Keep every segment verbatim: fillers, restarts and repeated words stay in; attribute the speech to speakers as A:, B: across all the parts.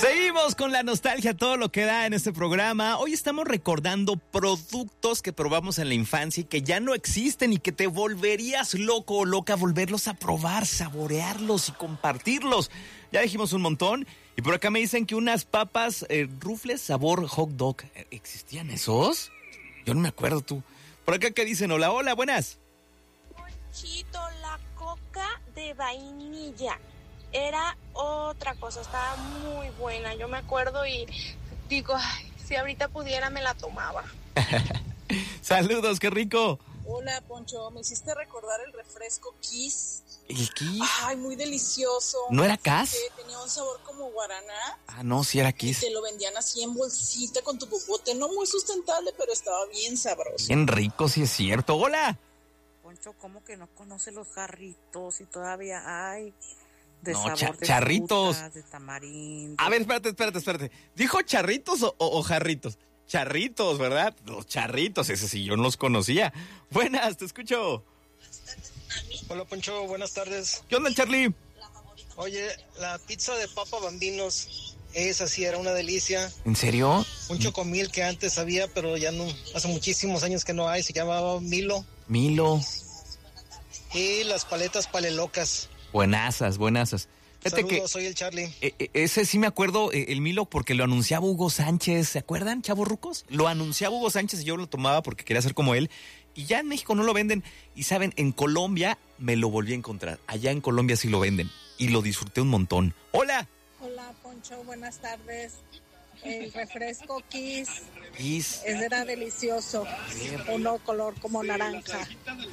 A: Seguimos con la nostalgia, todo lo que da en este programa. Hoy estamos recordando productos que probamos en la infancia y que ya no existen y que te volverías loco o loca volverlos a probar, saborearlos y compartirlos. Ya dijimos un montón. Y por acá me dicen que unas papas eh, rufles sabor hot dog. ¿Existían esos? Yo no me acuerdo, tú. Por acá, ¿qué dicen? Hola, hola, buenas.
B: Ponchito, la coca de vainilla. Era otra cosa, estaba muy buena. Yo me acuerdo y digo, ay, si ahorita pudiera me la tomaba.
A: Saludos, qué rico.
C: Hola, Poncho, me hiciste recordar el refresco Kiss.
A: ¿El Kiss?
C: Ay, muy delicioso.
A: ¿No era Cass?
C: Que tenía un sabor como guaraná.
A: Ah, no, sí era Kiss.
C: Y te lo vendían así en bolsita con tu popote. No muy sustentable, pero estaba bien sabroso.
A: Bien rico, sí es cierto. ¡Hola!
D: Poncho, ¿cómo que no conoce los jarritos? Y todavía hay de
A: no,
D: sabor
A: cha-
D: de
A: charritos.
D: frutas, de tamarindo.
A: A ver, espérate, espérate, espérate. ¿Dijo charritos o, o, o jarritos? Charritos, ¿verdad? Los charritos, ese sí yo no los conocía. Buenas, te escucho.
E: Hola, Poncho, buenas tardes.
A: ¿Qué onda, Charlie?
E: Oye, la pizza de Papa Bambinos, esa sí era una delicia.
A: ¿En serio?
E: Un chocomil que antes había, pero ya no, hace muchísimos años que no hay, se llamaba Milo.
A: Milo.
E: Y las paletas palelocas.
A: Buenasas, buenasas. Fíjate
E: Saludos,
A: que
E: soy el Charlie.
A: eh, eh, ese sí me acuerdo, eh, el Milo, porque lo anunciaba Hugo Sánchez. ¿Se acuerdan, chavos rucos? Lo anunciaba Hugo Sánchez y yo lo tomaba porque quería ser como él. Y ya en México no lo venden. Y saben, en Colombia me lo volví a encontrar. Allá en Colombia sí lo venden. Y lo disfruté un montón. ¡Hola!
F: Hola, Poncho, buenas tardes. El refresco Kiss,
A: Kiss.
F: ese era delicioso. Uno color como naranja.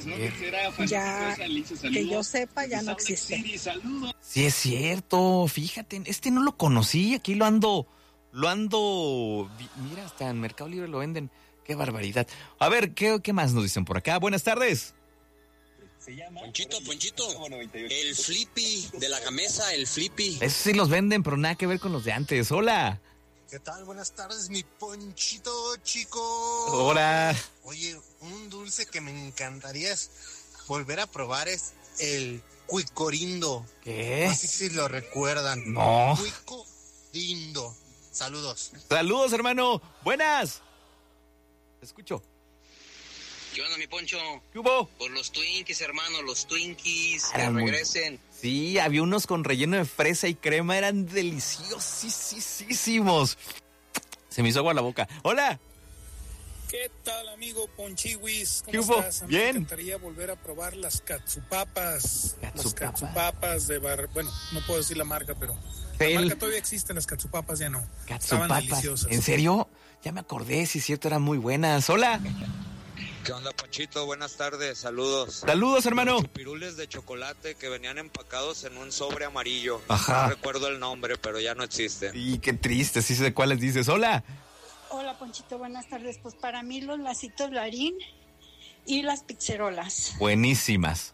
F: Ya, que yo sepa, ya no existe.
A: Sí es cierto, fíjate, este no lo conocí, aquí lo ando, lo ando, mira, hasta en Mercado Libre lo venden, qué barbaridad. A ver, ¿qué, qué más nos dicen por acá? Buenas tardes.
G: Ponchito, Ponchito, el Flippy de la Gamesa, el Flippy.
A: Esos sí los venden, pero nada que ver con los de antes. Hola.
H: ¿Qué tal? Buenas tardes, mi Ponchito, chico.
A: Hola.
H: Oye, un dulce que me encantaría es volver a probar es el cuicorindo.
A: ¿Qué?
H: No sé si lo recuerdan.
A: No.
H: Cuicorindo. Saludos.
A: Saludos, hermano. Buenas. Te escucho.
G: ¿Qué onda, mi Poncho?
A: ¿Qué hubo?
G: Por los Twinkies, hermano, los Twinkies,
A: Era
G: que
A: muy-
G: regresen.
A: Sí, había unos con relleno de fresa y crema, eran deliciosísimos. Se me hizo agua la boca. Hola.
I: ¿Qué tal, amigo Ponchiwis? ¿Cómo
A: ¿Qué hubo?
I: estás? A mí
A: Bien.
I: Me encantaría volver a probar las katsupapas. Las
A: Katsupapa.
I: katsupapas de bar... Bueno, no puedo decir la marca, pero
A: El-
I: la marca todavía existe, las katsupapas ya no. Estaban
A: Katsupapas.
I: deliciosas.
A: ¿En serio? Ya me acordé, sí es cierto, eran muy buenas. Hola.
J: ¿Qué onda, Ponchito? Buenas tardes, saludos.
A: Saludos, hermano.
J: Chupirules de chocolate que venían empacados en un sobre amarillo.
A: Ajá.
J: No recuerdo el nombre, pero ya no existe.
A: Y qué triste, sí sé de cuáles dices. Hola.
F: Hola, Ponchito, buenas tardes. Pues para mí los lacitos Larín y las pizzerolas.
A: Buenísimas.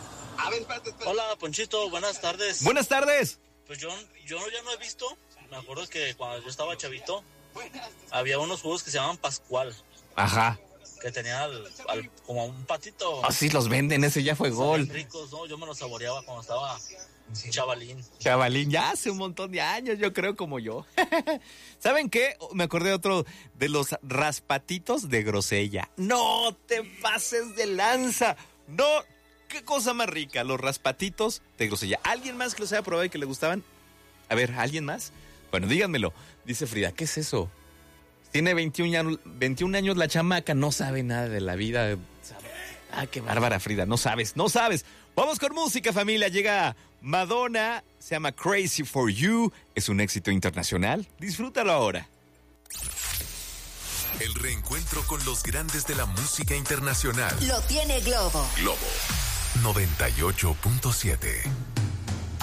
K: Hola, Ponchito, buenas tardes.
A: Buenas tardes.
K: Pues yo, yo ya no he visto, me acuerdo que cuando yo estaba chavito, había unos jugos que se llamaban Pascual,
A: Ajá.
K: que tenían al- al- como un patito.
A: Así los venden, ese ya fue
K: Estaban
A: gol.
K: ricos, ¿no? Yo me los saboreaba cuando estaba chavalín.
A: Chavalín, ya hace un montón de años, yo creo, como yo. ¿Saben qué? Me acordé de otro, de los raspatitos de grosella. No te pases de lanza. No, qué cosa más rica, los raspatitos de grosella. ¿Alguien más que los haya probado y que le gustaban? A ver, ¿alguien más? Bueno, díganmelo. Dice Frida, ¿qué es eso? Tiene veintiún años, veintiún años la chamaca, no sabe nada de la vida. Ah, qué bárbara, Frida, no sabes, no sabes. Vamos con música, familia. Llega Madonna, se llama Crazy for You, es un éxito internacional. Disfrútalo ahora.
L: El reencuentro con los grandes de la música internacional.
M: Lo tiene Globo.
L: Globo noventa y ocho punto siete.